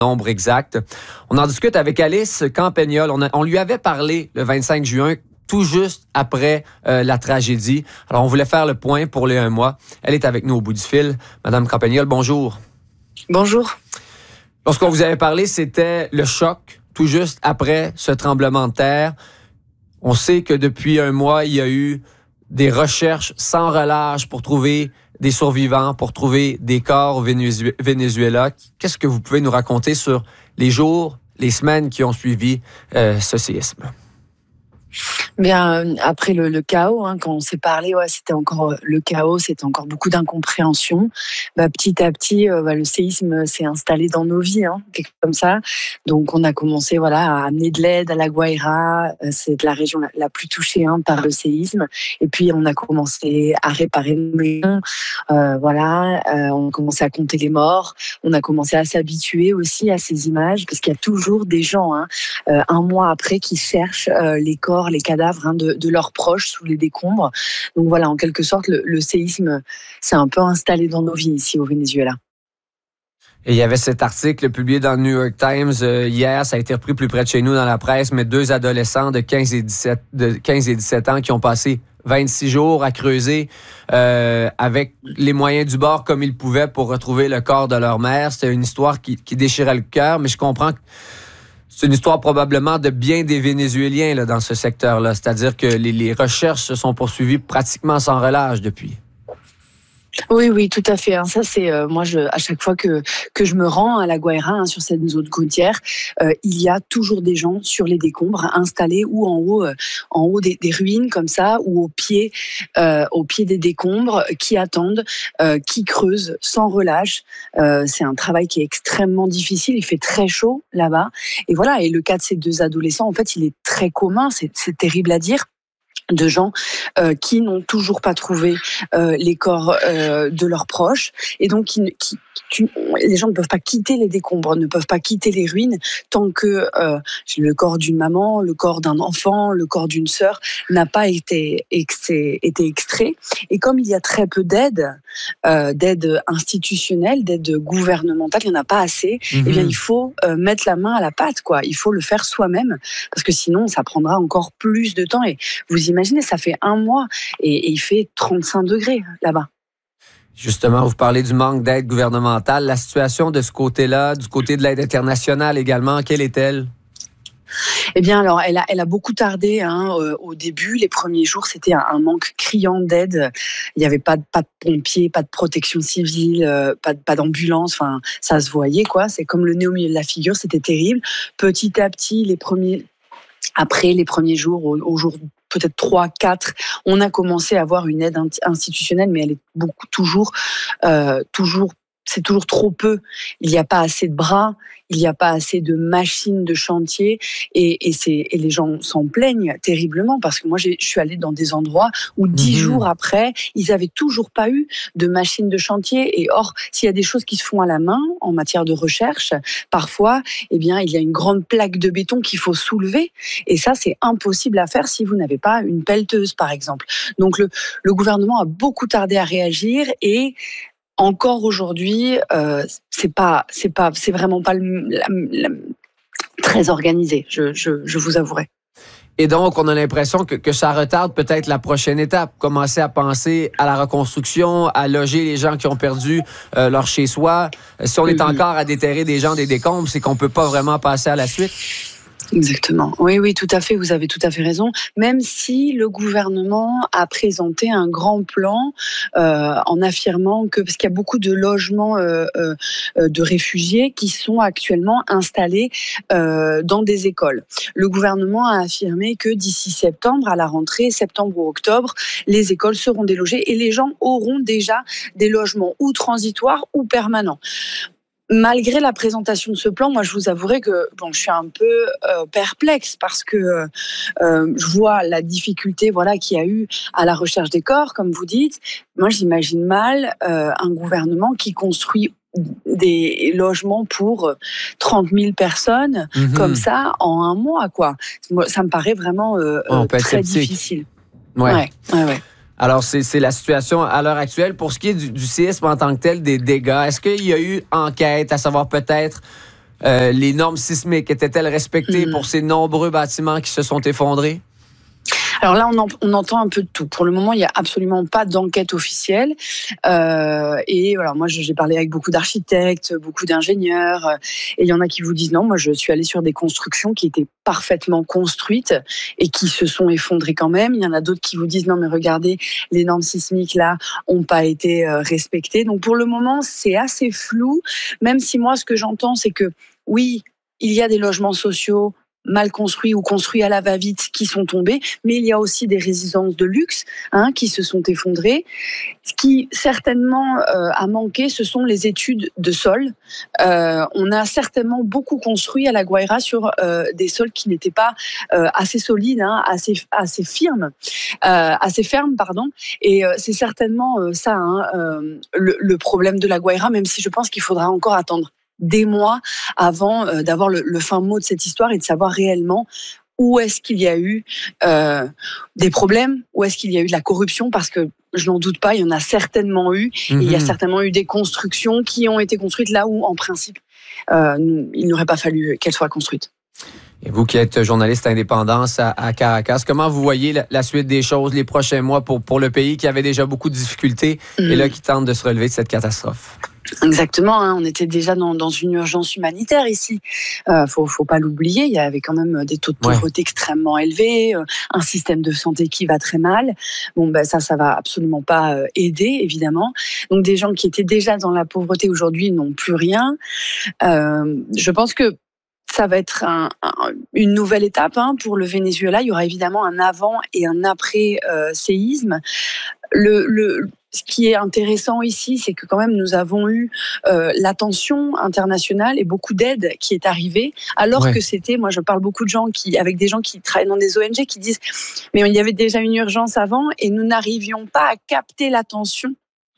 nombre exact. On en discute avec Alice Campagnol. On lui avait parlé le 25 juin, tout juste après la tragédie. Alors, on voulait faire le point pour les 1 mois. Elle est avec nous au bout du fil. Madame Campagnol, bonjour. Bonjour. Lorsqu'on vous avait parlé, c'était le choc, tout juste après ce tremblement de terre. On sait que depuis 1 mois, il y a eu des recherches sans relâche pour trouver des survivants, pour trouver des corps au Venezuela. Qu'est-ce que vous pouvez nous raconter sur les jours, les semaines qui ont suivi ce séisme? Bien, après le chaos, quand on s'est parlé, c'était encore le chaos, c'était encore beaucoup d'incompréhension. Petit à petit, le séisme s'est installé dans nos vies, quelque chose comme ça. Donc, on a commencé à amener de l'aide à La Guaira. C'est la région la plus touchée par le séisme. Et puis, on a commencé à réparer nos maisons. On a commencé à compter les morts. On a commencé à s'habituer aussi à ces images, parce qu'il y a toujours des gens, 1 mois après, qui cherchent les corps, les cadavres de leurs proches sous les décombres. Donc voilà, en quelque sorte, le séisme s'est un peu installé dans nos vies ici au Venezuela. Et il y avait cet article publié dans le New York Times hier, ça a été repris plus près de chez nous dans la presse, mais 2 adolescents de 15 et 17 ans qui ont passé 26 jours à creuser avec les moyens du bord comme ils pouvaient pour retrouver le corps de leur mère. C'était une histoire qui déchirait le cœur, mais je comprends que c'est une histoire probablement de bien des Vénézuéliens là, dans ce secteur-là. C'est-à-dire que les recherches se sont poursuivies pratiquement sans relâche depuis. Oui, tout à fait. Ça, c'est moi, à chaque fois que je me rends à La Guaira, sur cette zone côtière, il y a toujours des gens sur les décombres, installés ou en haut des ruines comme ça, ou au pied des décombres, qui attendent, qui creusent sans relâche. C'est un travail qui est extrêmement difficile. Il fait très chaud là-bas. Et voilà. Et le cas de ces 2 adolescents, en fait, il est très commun. C'est terrible à dire, de gens qui n'ont toujours pas trouvé les corps de leurs proches, et donc les gens ne peuvent pas quitter les décombres, ne peuvent pas quitter les ruines tant que le corps d'une maman, le corps d'un enfant, le corps d'une sœur n'a pas été extrait. Et comme il y a très peu d'aide institutionnelle, d'aide gouvernementale, il n'y en a pas assez, eh bien il faut mettre la main à la pâte, quoi. Il faut le faire soi-même, parce que sinon ça prendra encore plus de temps. Et vous imaginez, ça fait 1 mois et il fait 35 degrés là-bas. Justement, vous parlez du manque d'aide gouvernementale. La situation de ce côté-là, du côté de l'aide internationale également, quelle est-elle? Eh bien, alors, elle a beaucoup tardé au début. Les premiers jours, c'était un manque criant d'aide. Il n'y avait pas de pompiers, pas de protection civile, pas d'ambulance. Enfin, ça se voyait, quoi. C'est comme le nez au milieu de la figure. C'était terrible. Petit à petit, après les premiers jours, au jour peut-être 3, 4, on a commencé à avoir une aide institutionnelle, mais elle est toujours, c'est toujours trop peu. Il n'y a pas assez de bras, il n'y a pas assez de machines de chantier, et les gens s'en plaignent terriblement, parce que moi, je suis allée dans des endroits où 10 jours après, ils n'avaient toujours pas eu de machines de chantier. Et or, s'il y a des choses qui se font à la main en matière de recherche, parfois, il y a une grande plaque de béton qu'il faut soulever, et ça, c'est impossible à faire si vous n'avez pas une pelleteuse, par exemple. Donc, le gouvernement a beaucoup tardé à réagir, et encore aujourd'hui, c'est vraiment pas très organisé, je vous avouerai. Et donc, on a l'impression que ça retarde peut-être la prochaine étape. Commencer à penser à la reconstruction, à loger les gens qui ont perdu leur chez-soi. Si on est encore à déterrer des gens des décombres, c'est qu'on peut pas vraiment passer à la suite. Exactement. Oui, tout à fait. Vous avez tout à fait raison. Même si le gouvernement a présenté un grand plan en affirmant parce qu'il y a beaucoup de logements de réfugiés qui sont actuellement installés dans des écoles. Le gouvernement a affirmé que d'ici septembre, à la rentrée, septembre ou octobre, les écoles seront délogées et les gens auront déjà des logements ou transitoires ou permanents. Malgré la présentation de ce plan, moi, je vous avouerai que je suis un peu perplexe, parce que je vois la difficulté qu'il y a eu à la recherche des corps, comme vous dites. Moi, j'imagine mal un gouvernement qui construit des logements pour 30 000 personnes comme ça en 1 mois, quoi. Ça me paraît vraiment très difficile. Ouais. Alors, c'est la situation à l'heure actuelle. Pour ce qui est du séisme en tant que tel, des dégâts, est-ce qu'il y a eu enquête à savoir peut-être Les normes sismiques étaient-elles respectées pour ces nombreux bâtiments qui se sont effondrés? Alors là, on entend un peu de tout. Pour le moment, il n'y a absolument pas d'enquête officielle. Et voilà, moi, j'ai parlé avec beaucoup d'architectes, beaucoup d'ingénieurs. Et il y en a qui vous disent non, moi, je suis allée sur des constructions qui étaient parfaitement construites et qui se sont effondrées quand même. Il y en a d'autres qui vous disent non, mais regardez, les normes sismiques, là, n'ont pas été respectées. Donc pour le moment, c'est assez flou. Même si moi, ce que j'entends, c'est que oui, il y a des logements sociaux mal construits ou construits à la va-vite qui sont tombés, mais il y a aussi des résidences de luxe qui se sont effondrées. Ce qui certainement a manqué, ce sont les études de sol. On a certainement beaucoup construit à La Guaira sur des sols qui n'étaient pas assez solides, assez fermes, pardon. Et c'est certainement ça le problème de La Guaira, même si je pense qu'il faudra encore attendre des mois avant d'avoir le fin mot de cette histoire et de savoir réellement où est-ce qu'il y a eu des problèmes, où est-ce qu'il y a eu de la corruption, parce que je n'en doute pas, il y en a certainement eu. Et il y a certainement eu des constructions qui ont été construites là où, en principe, il n'aurait pas fallu qu'elles soient construites. Et vous qui êtes journaliste indépendante à Caracas, comment vous voyez la suite des choses, les prochains mois pour le pays qui avait déjà beaucoup de difficultés et là qui tente de se relever de cette catastrophe? Exactement, on était déjà dans une urgence humanitaire ici. Faut pas l'oublier, il y avait quand même des taux de pauvreté extrêmement élevés, un système de santé qui va très mal. Bon, ça va absolument pas aider, évidemment. Donc des gens qui étaient déjà dans la pauvreté aujourd'hui n'ont plus rien. Je pense que ça va être une nouvelle étape pour le Venezuela. Il y aura évidemment un avant et un après séisme. Ce qui est intéressant ici, c'est que quand même nous avons eu l'attention internationale et beaucoup d'aide qui est arrivée, alors que c'était, moi je parle beaucoup de gens avec des gens qui travaillent dans des ONG qui disent mais il y avait déjà une urgence avant et nous n'arrivions pas à capter l'attention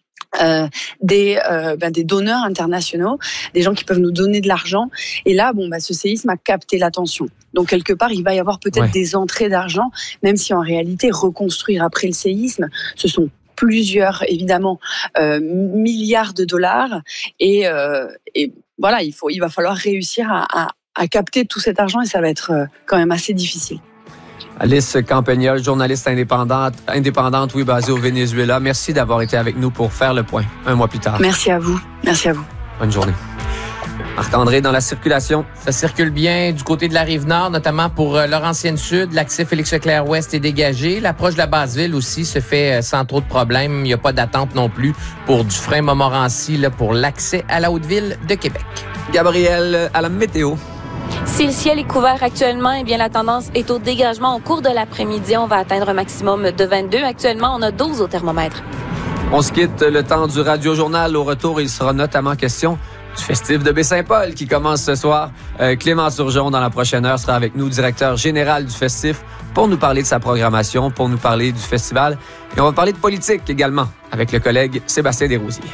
des donneurs internationaux, des gens qui peuvent nous donner de l'argent. Et là, ce séisme a capté l'attention. Donc, quelque part, il va y avoir peut-être des entrées d'argent, même si en réalité, reconstruire après le séisme, ce sont plusieurs, évidemment, milliards de dollars. Et voilà, il va falloir réussir à capter tout cet argent et ça va être quand même assez difficile. Alice Campagnol, journaliste indépendante, oui, basée au Venezuela. Merci d'avoir été avec nous pour faire le point un mois plus tard. Merci à vous. Merci à vous. Bonne journée. Marc-André, dans la circulation. Ça circule bien du côté de la Rive-Nord, notamment pour Laurentienne-Sud. L'accès Félix-Leclerc-Ouest est dégagé. L'approche de la Basse-Ville aussi se fait sans trop de problèmes. Il n'y a pas d'attente non plus pour Dufresne-Montmorency pour l'accès à la Haute-Ville de Québec. Gabriel, à la météo. Si le ciel est couvert actuellement, eh bien la tendance est au dégagement. Au cours de l'après-midi, on va atteindre un maximum de 22. Actuellement, on a 12 au thermomètre. On se quitte le temps du Radio-Journal. Au retour, il sera notamment question du festif de Baie-Saint-Paul qui commence ce soir. Clément Turgeon, dans la prochaine heure, sera avec nous, directeur général du festif, pour nous parler de sa programmation, pour nous parler du festival. Et on va parler de politique également avec le collègue Sébastien Desrosiers.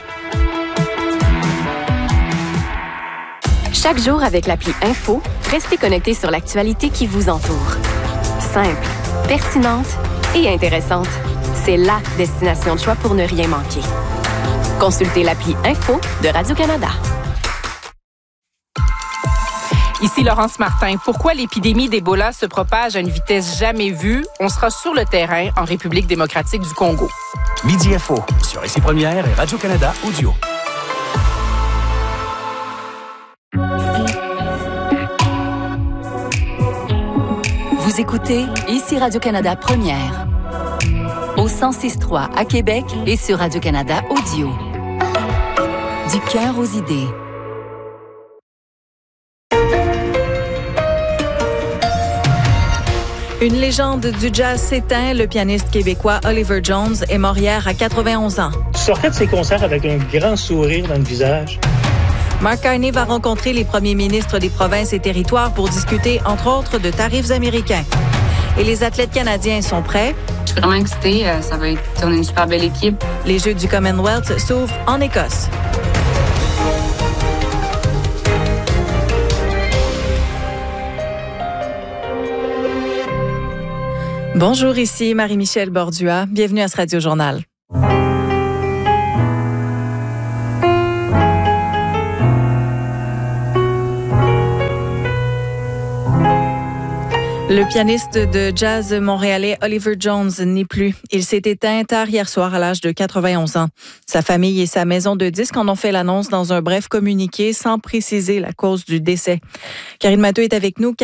Chaque jour avec l'appli Info, restez connectés sur l'actualité qui vous entoure. Simple, pertinente et intéressante. C'est la destination de choix pour ne rien manquer. Consultez l'appli Info de Radio-Canada. Ici Laurence Martin. Pourquoi l'épidémie d'Ebola se propage à une vitesse jamais vue? On sera sur le terrain en République démocratique du Congo. Midi Info sur ICI Première et Radio-Canada Audio. Vous écoutez ici Radio-Canada Première. Au 106.3 à Québec et sur Radio-Canada Audio. Du cœur aux idées. Une légende du jazz s'éteint. Le pianiste québécois Oliver Jones est mort hier à 91 ans. Je sortais de ses concerts avec un grand sourire dans le visage. Mark Carney va rencontrer les premiers ministres des provinces et territoires pour discuter, entre autres, de tarifs américains. Et les athlètes canadiens sont prêts. Je suis vraiment excitée. Ça va être une super belle équipe. Les Jeux du Commonwealth s'ouvrent en Écosse. Bonjour, ici Marie-Michel Bordua. Bienvenue à ce Radio-Journal. Le pianiste de jazz montréalais Oliver Jones n'est plus. Il s'est éteint tard hier soir à l'âge de 91 ans. Sa famille et sa maison de disques en ont fait l'annonce dans un bref communiqué sans préciser la cause du décès. Karine Matteux est avec nous.